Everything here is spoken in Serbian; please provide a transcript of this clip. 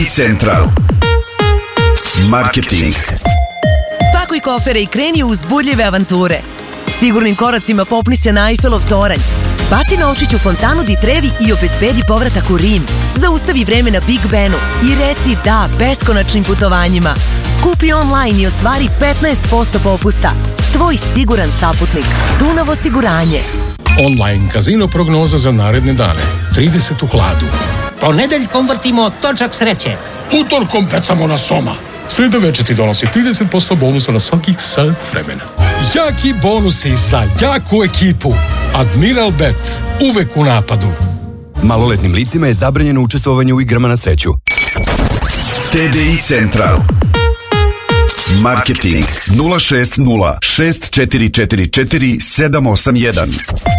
Central. Marketing. Spakuj kofere i kreni u uzbudljive avanture. Sigurnim koracima popni se na Eiffelov toranj. Baci novčić u fontanu di Trevi i obezbedi povratak u Rim. Zaustavi vreme na Big Benu i reci da beskonačnim putovanjima. Kupi online i ostvari 15% popusta. Tvoj siguran saputnik. Dunav osiguranje. Online kazino prognoza za naredne dane. 30 u hladu. Ponedeljkom vrtimo točak sreće. Utorkom pecamo na soma. Sreda večer ti donosi 30% bonusa na svakih sat vremena. Jaki bonusi za jaku ekipu. Admiral Bet. Uvek u napadu. Maloletnim licima je zabranjeno učestvovanje u igrama na sreću. TDI Central. Marketing 060 6444 781.